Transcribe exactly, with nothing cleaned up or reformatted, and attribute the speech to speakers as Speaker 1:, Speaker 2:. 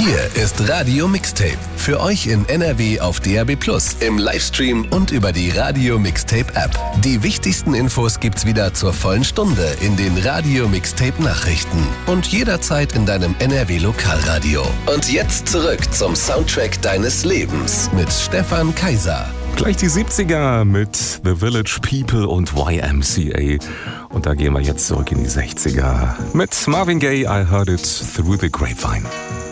Speaker 1: Hier ist Radio Mixtape. Für euch in N R W auf D A B plus, im Livestream und über die Radio Mixtape App. Die wichtigsten Infos gibt's wieder zur vollen Stunde in den Radio Mixtape Nachrichten und jederzeit in deinem N R W Lokalradio. Und jetzt zurück zum Soundtrack deines Lebens mit Stefan Kaiser.
Speaker 2: Gleich die siebziger mit The Village People und Y M C A. Und da gehen wir jetzt zurück in die sechziger mit Marvin Gaye, I Heard It Through the Grapevine.